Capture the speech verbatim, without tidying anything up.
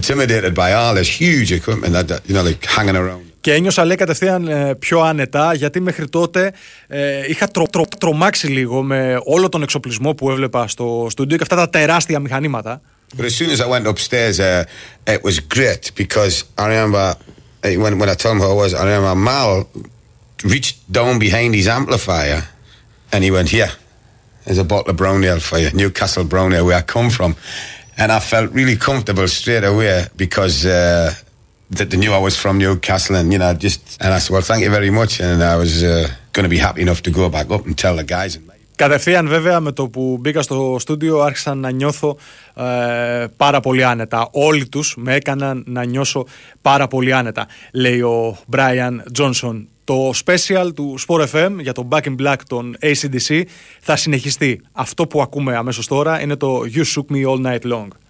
intimidated by all this huge equipment that, that you know, like hanging around. Και ένιωσα, λέει, κατευθείαν ε, πιο άνετα, γιατί μέχρι τότε ε, είχα τρο, τρο, τρομάξει λίγο με όλο τον εξοπλισμό που έβλεπα στο στούντιο και αυτά τα τεράστια μηχανήματα. But as soon as I went upstairs, uh, it was great because I remember uh, when, when I told him who I was, I remember Mal reached down behind his amplifier and he went, "Here, there's a bottle of brown ale for you, Newcastle brown ale, where I come from." And I felt really comfortable straight away because uh, that they knew I was from Newcastle, and you know, just and I said, "Well, thank you very much," and I was uh, going to be happy enough to go back up and tell the guys. Κατευθείαν, βέβαια, με το που μπήκα στο στούντιο άρχισα να νιώθω ε, πάρα πολύ άνετα. Όλοι τους με έκαναν να νιώσω πάρα πολύ άνετα, λέει ο Brian Johnson. Το special του Sport εφ εμ για το Back in Black των έι σι ντι σι θα συνεχιστεί. Αυτό που ακούμε αμέσως τώρα είναι το You Shook Me All Night Long.